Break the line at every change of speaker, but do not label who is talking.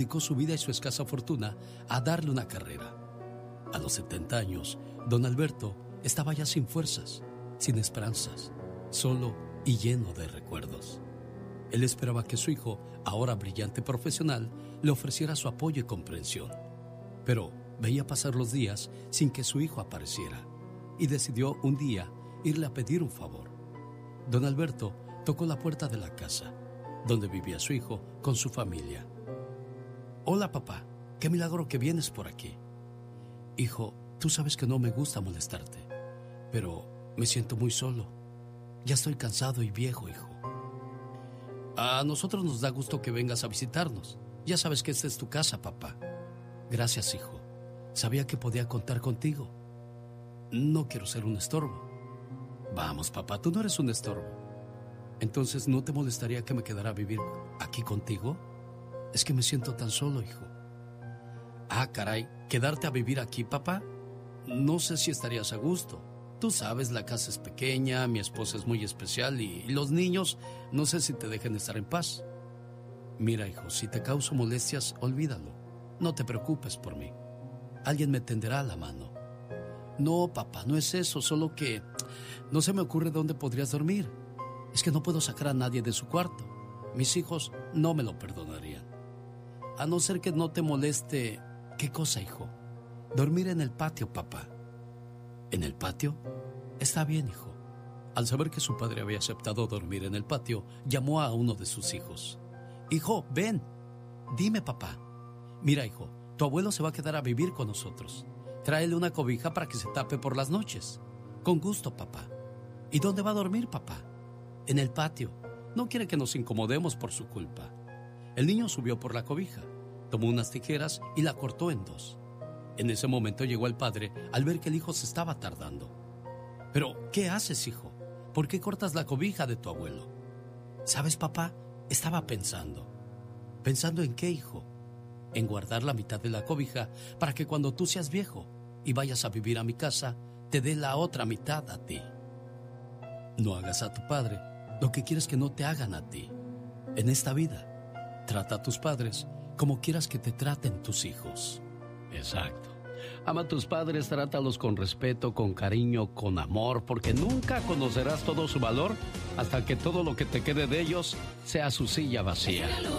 dedicó su vida y su escasa fortuna a darle una carrera. A los 70 años, don Alberto estaba ya sin fuerzas, sin esperanzas, solo y lleno de recuerdos. Él esperaba que su hijo, ahora brillante profesional, le ofreciera su apoyo y comprensión. Pero veía pasar los días sin que su hijo apareciera y decidió un día irle a pedir un favor. Don Alberto tocó la puerta de la casa, donde vivía su hijo con su familia. «Hola, papá, qué milagro que vienes por aquí». «Hijo, tú sabes que no me gusta molestarte, pero me siento muy solo. Ya estoy cansado y viejo, hijo». «A nosotros nos da gusto que vengas a visitarnos. Ya sabes que esta es tu casa, papá». «Gracias, hijo. Sabía que podía contar contigo. No quiero ser un estorbo». «Vamos, papá, tú no eres un estorbo. Entonces, ¿no te molestaría que me quedara a vivir aquí contigo? Es que me siento tan solo, hijo». «Ah, caray, ¿quedarte a vivir aquí, papá? No sé si estarías a gusto. Tú sabes, la casa es pequeña, mi esposa es muy especial y los niños no sé si te dejen estar en paz». «Mira, hijo, si te causo molestias, olvídalo. No te preocupes por mí. Alguien me tenderá la mano». «No, papá, no es eso, solo que no se me ocurre dónde podrías dormir. Es que no puedo sacar a nadie de su cuarto. Mis hijos no me lo perdonarían. A no ser que no te moleste». «¿Qué cosa, hijo?» «Dormir en el patio, papá». «¿En el patio? Está bien, hijo». Al saber que su padre había aceptado dormir en el patio, llamó a uno de sus hijos. «Hijo, ven». «Dime, papá». «Mira, hijo, tu abuelo se va a quedar a vivir con nosotros. Tráele una cobija para que se tape por las noches». «Con gusto, papá». «¿Y dónde va a dormir, papá?» «En el patio. No quiere que nos incomodemos por su culpa». El niño subió por la cobija, tomó unas tijeras y la cortó en dos. En ese momento llegó el padre al ver que el hijo se estaba tardando. «¿Pero qué haces, hijo? ¿Por qué cortas la cobija de tu abuelo?» «¿Sabes, papá? Estaba pensando». «¿Pensando en qué, hijo?» «En guardar la mitad de la cobija para que cuando tú seas viejo y vayas a vivir a mi casa, te dé la otra mitad a ti». No hagas a tu padre lo que quieres que no te hagan a ti. En esta vida, trata a tus padres como quieras que te traten tus hijos. Exacto. Ama a tus padres, trátalos con respeto, con cariño, con amor, porque nunca conocerás todo su valor hasta que todo lo que te quede de ellos sea su silla vacía.